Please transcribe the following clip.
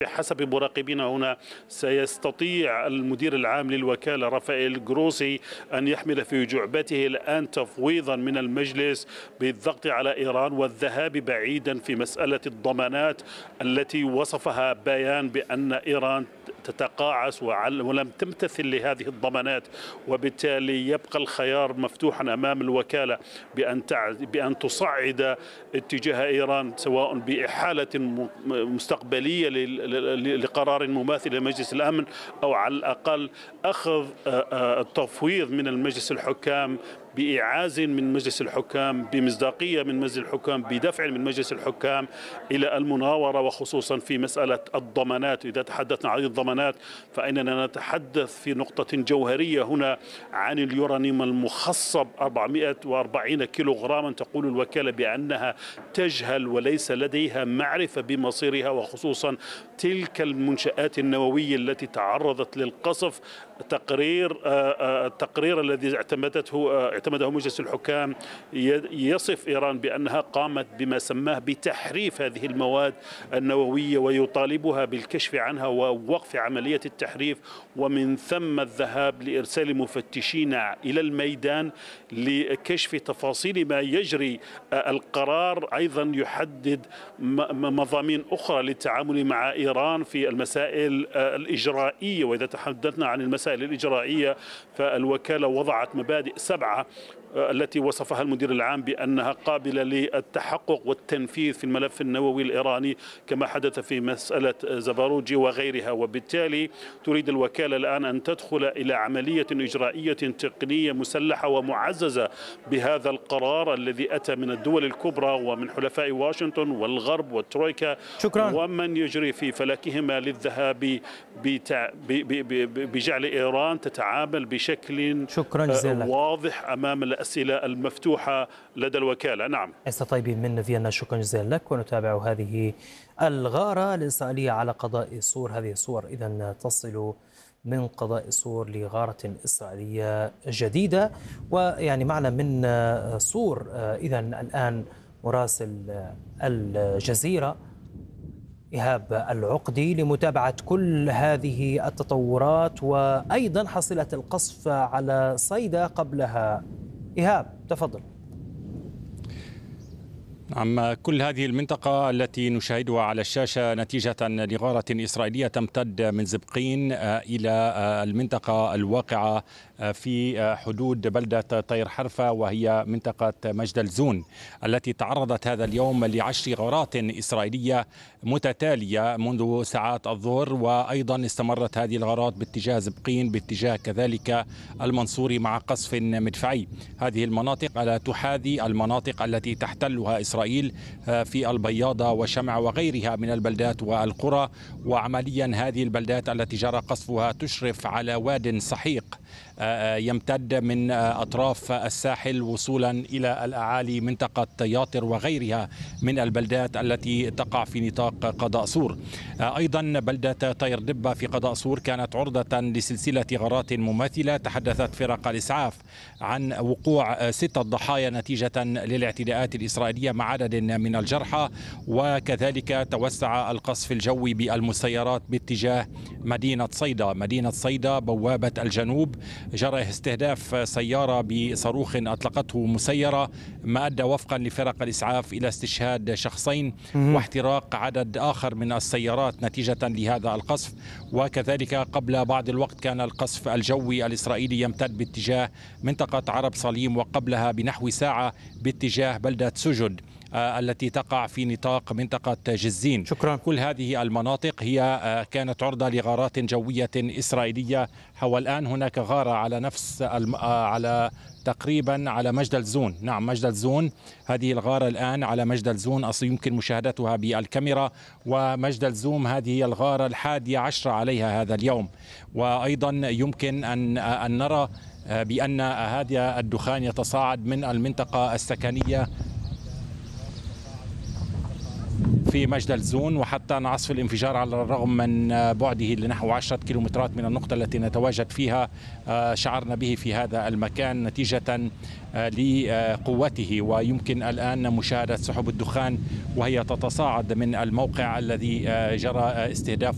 بحسب مراقبين هنا سيستطيع المدير العام للوكالة رافائيل جروسي أن يحمل في جعبته الآن تفويضا من المجلس بالضغط على إيران والذهاب بعيدا في مسألة الضمانات التي وصفها بيان بأن إيران تتقاعس ولم تمتثل لهذه الضمانات، وبالتالي يبقى الخيار مفتوحا أمام الوكالة بأن تصعد اتجاه إيران سواء بإحالة مستقبلية لقرار مماثل لمجلس الأمن، أو على الأقل أخذ التفويض من المجلس الحكام بإعاز من مجلس الحكام، بمصداقية من مجلس الحكام، بدفع من مجلس الحكام إلى المناورة، وخصوصا في مسألة الضمانات. إذا تحدثنا عن الضمانات فإننا نتحدث في نقطة جوهرية هنا عن اليورانيوم المخصب 440 كيلوغراما. تقول الوكالة بأنها تجهل وليس لديها معرفة بمصيرها، وخصوصا تلك المنشآت النووية التي تعرضت للقصف. التقرير الذي اعتمده مجلس الحكام يصف إيران بأنها قامت بما سماه بتحريف هذه المواد النووية، ويطالبها بالكشف عنها ووقف عملية التحريف، ومن ثم الذهاب لإرسال مفتشين إلى الميدان لكشف تفاصيل ما يجري. القرار أيضا يحدد مضامين أخرى للتعامل مع إيران في المسائل الإجرائية، وإذا تحدثنا عن المسائل الإجرائية فالوكالة وضعت مبادئ 7 التي وصفها المدير العام بأنها قابلة للتحقق والتنفيذ في الملف النووي الإيراني، كما حدث في مسألة زباروجي وغيرها. وبالتالي تريد الوكالة الآن أن تدخل إلى عملية إجرائية تقنية مسلحة ومعززة بهذا القرار الذي أتى من الدول الكبرى ومن حلفاء واشنطن والغرب والترويكا. شكرا. ومن يجري في فلكهما للذهاب بجعل إيران تتعامل بشكل واضح أمام الأسئلة المفتوحة لدى الوكالة. نعم. أستاذ طيبي من فيينا، شكرا جزيلا لك. ونتابع هذه الغارة الإسرائيلية على قضاء صور. هذه الصور إذن تصل من قضاء صور لغارة إسرائيلية جديدة. ويعني معنا من صور إذن الآن مراسل الجزيرة إيهاب العقدي لمتابعة كل هذه التطورات، وأيضا حصيلة القصف على صيدا قبلها. إيهاب تفضل. نعم، كل هذه المنطقة التي نشاهدها على الشاشة نتيجة لغارة إسرائيلية تمتد من زبقين إلى المنطقة الواقعة في حدود بلدة طير حرفة، وهي منطقة مجدل زون التي تعرضت هذا اليوم ل10 غارات إسرائيلية متتالية منذ ساعات الظهر. وأيضا استمرت هذه الغارات باتجاه زبقين، باتجاه كذلك المنصوري مع قصف مدفعي. هذه المناطق لا تحاذي المناطق التي تحتلها إسرائيل في البياضة وشمع وغيرها من البلدات والقرى. وعمليا هذه البلدات التي جرى قصفها تشرف على واد سحيق يمتد من أطراف الساحل وصولا إلى الأعالي منطقة ياطر وغيرها من البلدات التي تقع في نطاق قضاء صور. أيضا بلدة طير دبة في قضاء صور كانت عرضة لسلسلة غارات مماثلة. تحدثت فرق الإسعاف عن وقوع 6 ضحايا نتيجة للاعتداءات الإسرائيلية مع عدد من الجرحى. وكذلك توسع القصف الجوي بالمسيرات باتجاه مدينة صيدا. مدينة صيدا بوابة الجنوب جرى استهداف سيارة بصاروخ أطلقته مسيرة، ما أدى وفقا لفرق الإسعاف إلى استشهاد شخصين واحتراق عدد آخر من السيارات نتيجة لهذا القصف. وكذلك قبل بعض الوقت كان القصف الجوي الإسرائيلي يمتد باتجاه منطقة عرب صليم، وقبلها بنحو ساعة باتجاه بلدة سجد التي تقع في نطاق منطقة جزين. شكرا. كل هذه المناطق هي كانت عرضة لغارات جوية إسرائيلية. والآن هناك غارة على نفس على تقريبا على مجدل زون. نعم، مجدل زون. هذه الغارة الآن على مجدل زون، أصلا يمكن مشاهدتها بالكاميرا. ومجدل زوم هذه الغارة 11 عليها هذا اليوم. وأيضا يمكن أن نرى بأن هذا الدخان يتصاعد من المنطقة السكنية في مجدل زون وحتى نعصف الانفجار على الرغم من بعده لنحو 10 كيلومترات من النقطة التي نتواجد فيها. شعرنا به في هذا المكان نتيجة لقوته، ويمكن الآن مشاهدة سحب الدخان وهي تتصاعد من الموقع الذي جرى استهدافه